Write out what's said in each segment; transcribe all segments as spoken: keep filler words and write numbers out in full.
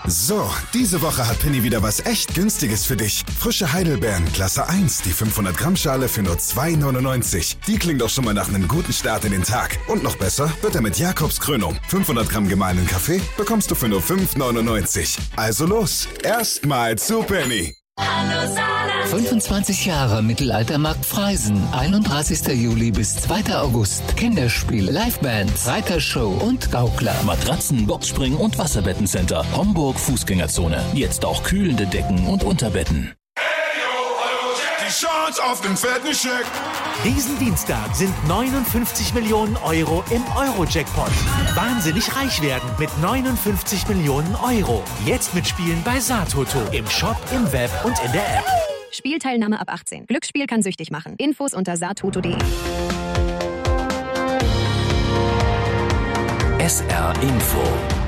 So, diese Woche hat Penny wieder was echt Günstiges für dich. Frische Heidelbeeren, Klasse eins, die fünfhundert Gramm Schale für nur zwei neunundneunzig. Die klingt doch schon mal nach einem guten Start in den Tag. Und noch besser wird er mit Jakobs Krönung. fünfhundert Gramm gemahlenen Kaffee bekommst du für nur fünf neunundneunzig. Also los, erstmal zu Penny. Hallo Saarland. fünfundzwanzig Jahre Mittelaltermarkt Freisen. einunddreißigster Juli bis zweiter August. Kinderspiel, Livebands, Reitershow und Gaukler. Matratzen, Boxspring und Wasserbettencenter. Homburg Fußgängerzone. Jetzt auch kühlende Decken und Unterbetten. Die Chance auf den fetten Scheck. Diesen Dienstag sind neunundfünfzig Millionen Euro im Euro-Jackpot. Wahnsinnig reich werden mit neunundfünfzig Millionen Euro. Jetzt mitspielen bei Satoto. Im Shop, im Web und in der App. Spielteilnahme ab achtzehn. Glücksspiel kann süchtig machen. Infos unter satoto punkt de. S R Info.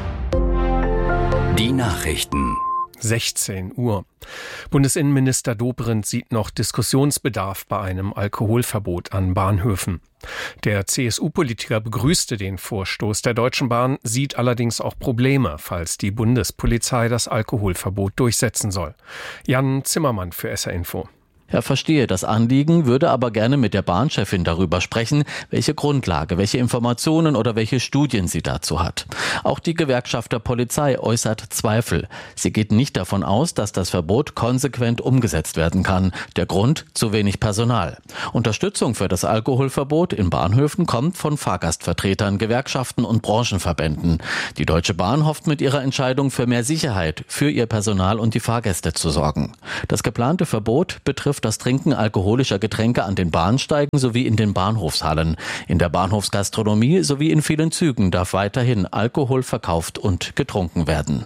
Die Nachrichten. sechzehn Uhr. Bundesinnenminister Dobrindt sieht noch Diskussionsbedarf bei einem Alkoholverbot an Bahnhöfen. Der C S U-Politiker begrüßte den Vorstoß der Deutschen Bahn, sieht allerdings auch Probleme, falls die Bundespolizei das Alkoholverbot durchsetzen soll. Jan Zimmermann für S R Info. Er verstehe das Anliegen, würde aber gerne mit der Bahnchefin darüber sprechen, welche Grundlage, welche Informationen oder welche Studien sie dazu hat. Auch die Gewerkschaft der Polizei äußert Zweifel. Sie geht nicht davon aus, dass das Verbot konsequent umgesetzt werden kann. Der Grund: zu wenig Personal. Unterstützung für das Alkoholverbot in Bahnhöfen kommt von Fahrgastvertretern, Gewerkschaften und Branchenverbänden. Die Deutsche Bahn hofft mit ihrer Entscheidung für mehr Sicherheit für ihr Personal und die Fahrgäste zu sorgen. Das geplante Verbot betrifft das Trinken alkoholischer Getränke an den Bahnsteigen sowie in den Bahnhofshallen. In der Bahnhofsgastronomie sowie in vielen Zügen darf weiterhin Alkohol verkauft und getrunken werden.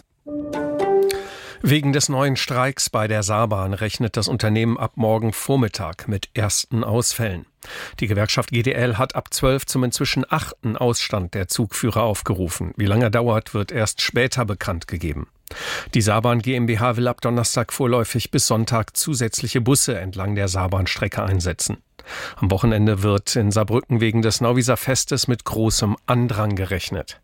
Wegen des neuen Streiks bei der Saarbahn rechnet das Unternehmen ab morgen Vormittag mit ersten Ausfällen. Die Gewerkschaft G D L hat ab zwölf zum inzwischen achten Ausstand der Zugführer aufgerufen. Wie lange er dauert, wird erst später bekannt gegeben. Die Saarbahn GmbH will ab Donnerstag vorläufig bis Sonntag zusätzliche Busse entlang der Saarbahnstrecke einsetzen. Am Wochenende wird in Saarbrücken wegen des Nauwieser Festes mit großem Andrang gerechnet.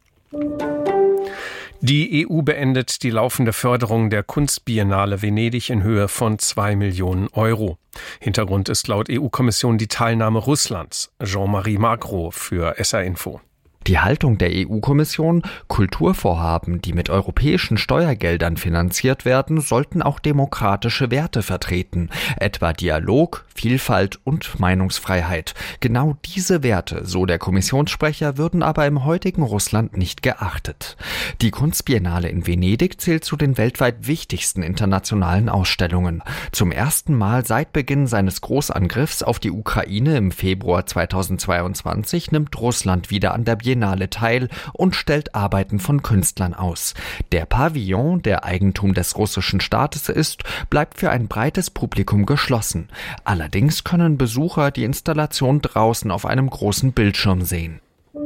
Die E U beendet die laufende Förderung der Kunstbiennale Venedig in Höhe von zwei Millionen Euro. Hintergrund ist laut E U-Kommission die Teilnahme Russlands. Jean-Marie Magro für S R Info. Die Haltung der E U-Kommission: Kulturvorhaben, die mit europäischen Steuergeldern finanziert werden, sollten auch demokratische Werte vertreten, etwa Dialog, Vielfalt und Meinungsfreiheit. Genau diese Werte, so der Kommissionssprecher, würden aber im heutigen Russland nicht geachtet. Die Kunstbiennale in Venedig zählt zu den weltweit wichtigsten internationalen Ausstellungen. Zum ersten Mal seit Beginn seines Großangriffs auf die Ukraine im Februar zweitausendzweiundzwanzig nimmt Russland wieder an der Biennale teil und stellt Arbeiten von Künstlern aus. Der Pavillon, der Eigentum des russischen Staates ist, bleibt für ein breites Publikum geschlossen. Allerdings können Besucher die Installation draußen auf einem großen Bildschirm sehen.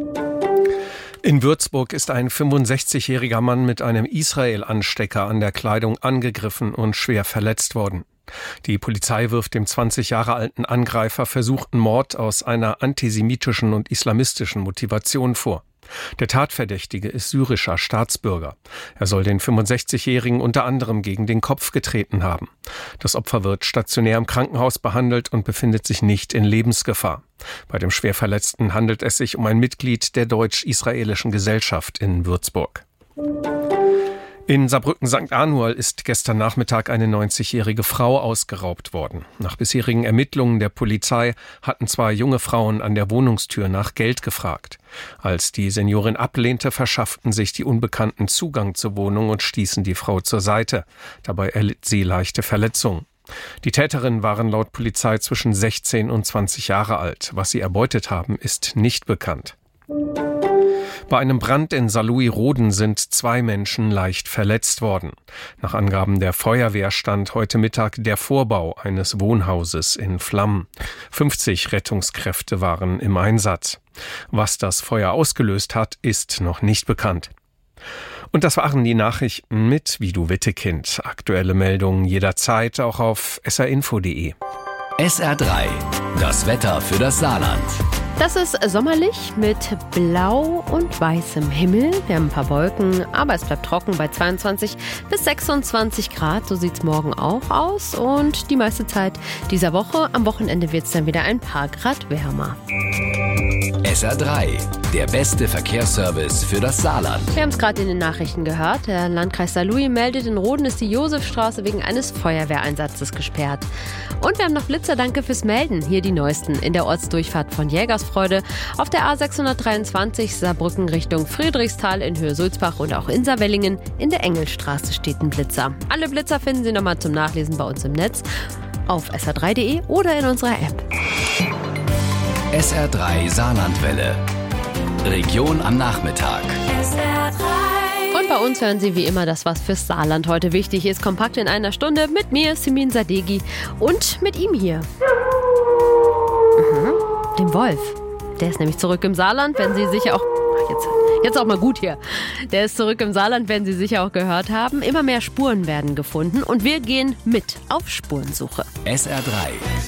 In Würzburg ist ein fünfundsechzigjähriger Mann mit einem Israel-Anstecker an der Kleidung angegriffen und schwer verletzt worden. Die Polizei wirft dem zwanzig Jahre alten Angreifer versuchten Mord aus einer antisemitischen und islamistischen Motivation vor. Der Tatverdächtige ist syrischer Staatsbürger. Er soll den fünfundsechzigjährigen unter anderem gegen den Kopf getreten haben. Das Opfer wird stationär im Krankenhaus behandelt und befindet sich nicht in Lebensgefahr. Bei dem Schwerverletzten handelt es sich um ein Mitglied der deutsch-israelischen Gesellschaft in Würzburg. In Saarbrücken-Sankt Anual ist gestern Nachmittag eine neunzigjährige Frau ausgeraubt worden. Nach bisherigen Ermittlungen der Polizei hatten zwei junge Frauen an der Wohnungstür nach Geld gefragt. Als die Seniorin ablehnte, verschafften sich die Unbekannten Zugang zur Wohnung und stießen die Frau zur Seite. Dabei erlitt sie leichte Verletzungen. Die Täterinnen waren laut Polizei zwischen sechzehn und zwanzig Jahre alt. Was sie erbeutet haben, ist nicht bekannt. Bei einem Brand in Saarlouis-Roden sind zwei Menschen leicht verletzt worden. Nach Angaben der Feuerwehr stand heute Mittag der Vorbau eines Wohnhauses in Flammen. fünfzig Rettungskräfte waren im Einsatz. Was das Feuer ausgelöst hat, ist noch nicht bekannt. Und das waren die Nachrichten mit Vidu Wittekind. Aktuelle Meldungen jederzeit auch auf s r info punkt de. S R drei. Das Wetter für das Saarland. Das ist sommerlich mit blau und weißem Himmel. Wir haben ein paar Wolken, aber es bleibt trocken bei zweiundzwanzig bis sechsundzwanzig Grad. So sieht es morgen auch aus. Und die meiste Zeit dieser Woche. Am Wochenende wird es dann wieder ein paar Grad wärmer. S R drei, der beste Verkehrsservice für das Saarland. Wir haben es gerade in den Nachrichten gehört. Der Landkreis Saarlouis meldet, in Roden ist die Josefstraße wegen eines Feuerwehreinsatzes gesperrt. Und wir haben noch Blitzer, danke fürs Melden. Hier die neuesten in der Ortsdurchfahrt von Jägersfreude. Auf der A sechshundertdreiundzwanzig Saarbrücken Richtung Friedrichsthal in Höhe Sulzbach und auch in Saarwellingen in der Engelstraße steht ein Blitzer. Alle Blitzer finden Sie nochmal zum Nachlesen bei uns im Netz auf S R drei punkt de oder in unserer App. S R drei Saarlandwelle. Region am Nachmittag. S R drei. Und bei uns hören Sie wie immer das, was fürs Saarland heute wichtig ist. Kompakt in einer Stunde mit mir, Simin Sadeghi, und mit ihm hier. Mhm. Dem Wolf. Der ist nämlich zurück im Saarland, wenn Sie sicher auch... Jetzt, jetzt auch mal gut hier. Der ist zurück im Saarland, werden Sie sicher auch gehört haben. Immer mehr Spuren werden gefunden und wir gehen mit auf Spurensuche. S R drei.